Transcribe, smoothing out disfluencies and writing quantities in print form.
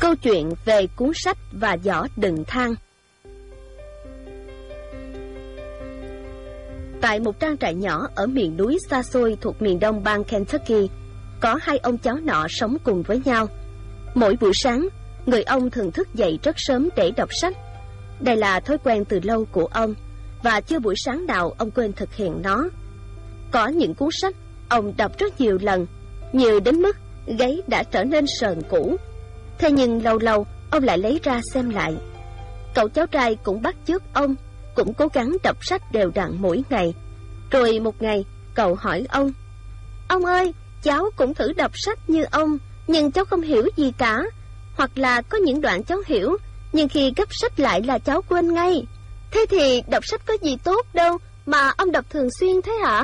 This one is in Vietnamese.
Câu chuyện về cuốn sách và giỏ đựng than. Tại một trang trại nhỏ ở miền núi xa xôi thuộc miền đông bang Kentucky, có hai ông cháu nọ sống cùng với nhau. Mỗi buổi sáng, người ông thường thức dậy rất sớm để đọc sách. Đây là thói quen từ lâu của ông, và chưa buổi sáng nào ông quên thực hiện nó. Có những cuốn sách ông đọc rất nhiều lần, nhiều đến mức gáy đã trở nên sờn cũ. Thế nhưng lâu lâu ông lại lấy ra xem lại. Cậu cháu trai cũng bắt chước ông, cũng cố gắng đọc sách đều đặn mỗi ngày. Rồi một ngày, cậu hỏi ông: "Ông ơi, cháu cũng thử đọc sách như ông, nhưng cháu không hiểu gì cả. Hoặc là có những đoạn cháu hiểu, nhưng khi gấp sách lại là cháu quên ngay. Thế thì đọc sách có gì tốt đâu mà ông đọc thường xuyên thế hả?"